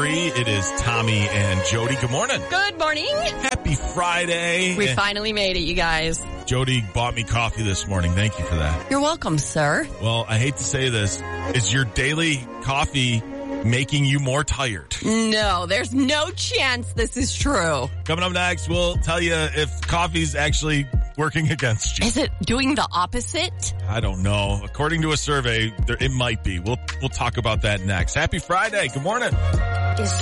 It is Tommy and Jody. Good morning. Good morning. Happy Friday. We finally made it, you guys. Jody bought me coffee this morning. Thank you for that. You're welcome, sir. Well, I hate to say this. Is your daily coffee making you more tired? No, there's no chance this is true. Coming up next, we'll tell you if coffee's actually working against you. Is it doing the opposite? I don't know. According to a survey, it might be. We'll talk about that next. Happy Friday. Good morning.